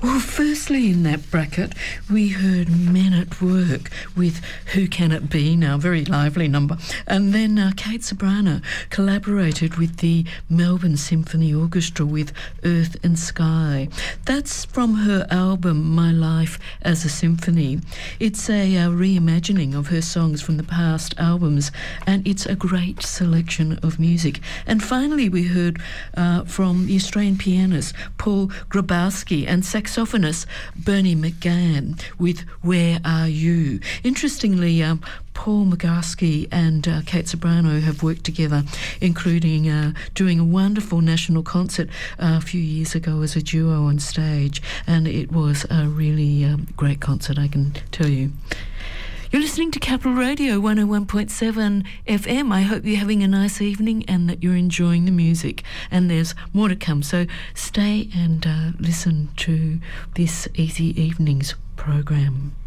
Well, firstly in that bracket, we heard Men at Work with Who Can It Be Now, very lively number. And then Kate Ceberano collaborated with the Melbourne Symphony Orchestra with Earth and Sky. That's from her album My Life as a Symphony. It's a reimagining of her songs from the past albums, and it's a great selection of music. And finally we heard from the Australian pianist Paul Grabowski and saxophonist Bernie McGann with Where Are You? Interestingly, Paul Grabowski and Kate Ceberano have worked together, including doing a wonderful national concert a few years ago as a duo on stage, and it was a really great concert, I can tell you. You're listening to Capital Radio 101.7 FM. I hope you're having a nice evening and that you're enjoying the music. And there's more to come, so stay and listen to this Easy Evenings program.